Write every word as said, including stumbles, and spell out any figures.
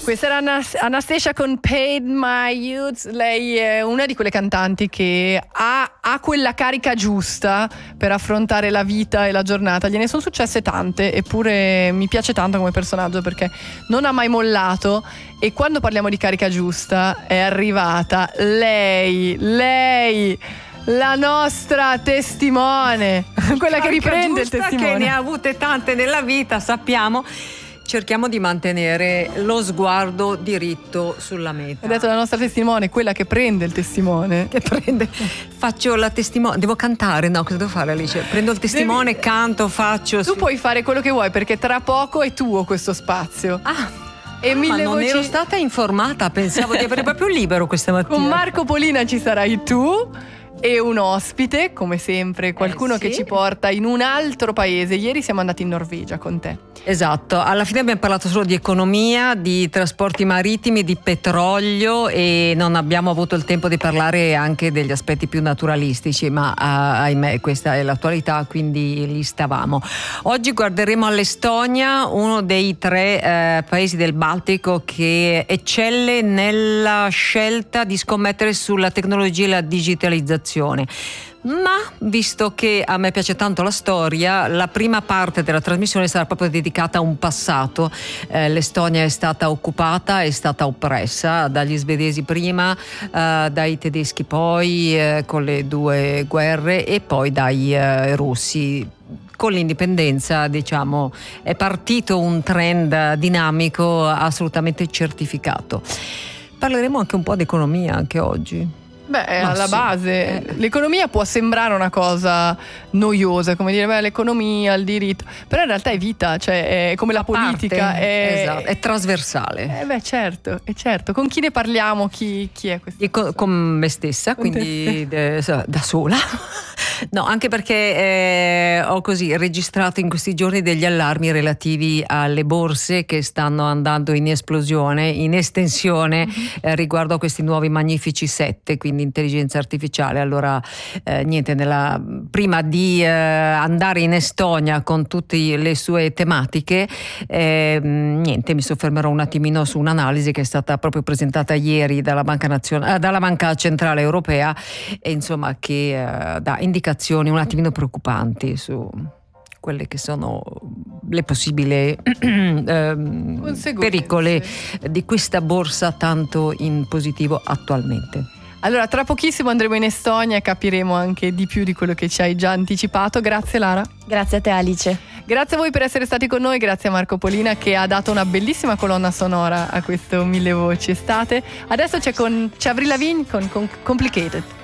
Questa era Anas- Anastasia con Paid My Youth. Lei è una di quelle cantanti che ha, ha quella carica giusta per affrontare la vita e la giornata. Gliene sono successe tante, eppure mi piace tanto come personaggio perché non ha mai mollato. E quando parliamo di carica giusta è arrivata lei, lei la nostra testimone, quella che riprende il testimone, che ne ha avute tante nella vita, sappiamo. Cerchiamo di mantenere lo sguardo diritto sulla meta. Hai detto la nostra testimone, quella che prende il testimone. Che prende. Faccio la testimone. Devo cantare? No, cosa devo fare, Alice? Prendo il testimone, Devi... canto, faccio. Tu sì. puoi fare quello che vuoi perché tra poco è tuo questo spazio. Ah. E ah, mille ma non voci... ero stata informata, pensavo di avere proprio libero questa mattina. Con Marco Polina ci sarai tu e un ospite, come sempre, qualcuno eh, sì. che ci porta in un altro paese. Ieri siamo andati in Norvegia con te. Esatto, alla fine abbiamo parlato solo di economia, di trasporti marittimi, di petrolio e non abbiamo avuto il tempo di parlare anche degli aspetti più naturalistici, ma ah, ahimè questa è l'attualità, quindi lì stavamo. Oggi guarderemo all'Estonia, uno dei tre eh, paesi del Baltico che eccelle nella scelta di scommettere sulla tecnologia e la digitalizzazione. Ma visto che a me piace tanto la storia, la prima parte della trasmissione sarà proprio dedicata a un passato. Eh, L'Estonia è stata occupata, è stata oppressa dagli svedesi prima, eh, dai tedeschi poi, eh, con le due guerre, e poi dai eh, russi. Con l'indipendenza, diciamo, è partito un trend dinamico assolutamente certificato. Parleremo anche un po' di economia anche oggi. Beh, Ma alla sì. base l'economia può sembrare una cosa noiosa, come dire, beh, l'economia, il diritto, però in realtà è vita, cioè è come la politica, parte, è, esatto, è trasversale. Eh beh, certo, è certo. Con chi ne parliamo? Chi, chi è questa? E con, con me stessa, Con quindi de, da sola. No, anche perché eh, ho così registrato in questi giorni degli allarmi relativi alle borse che stanno andando in esplosione, in estensione, mm-hmm. eh, riguardo a questi nuovi magnifici sette, quindi intelligenza artificiale. Allora eh, niente, nella, prima di eh, andare in Estonia con tutte le sue tematiche, eh, niente, mi soffermerò un attimino su un'analisi che è stata proprio presentata ieri dalla Banca Nazionale, eh, dalla Banca Centrale Europea, e insomma che eh, dà indicazioni un attimino preoccupanti su quelle che sono le possibili ehm, pericoli di questa borsa tanto in positivo attualmente. Allora, tra pochissimo andremo in Estonia e capiremo anche di più di quello che ci hai già anticipato. Grazie Lara. Grazie a te Alice. Grazie a voi per essere stati con noi, grazie a Marco Polina che ha dato una bellissima colonna sonora a questo Mille Voci estate. Adesso c'è, con, c'è Avril Lavigne con, con Complicated.